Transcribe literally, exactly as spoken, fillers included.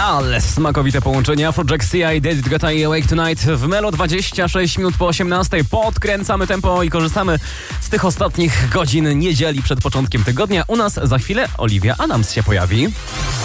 Ale smakowite połączenie Afrojack C I, David Guetta i Awake Tonight w Melo. Dwadzieścia sześć minut po osiemnastej. Podkręcamy tempo i korzystamy z tych ostatnich godzin niedzieli przed początkiem tygodnia. U nas za chwilę Olivia Adams się pojawi.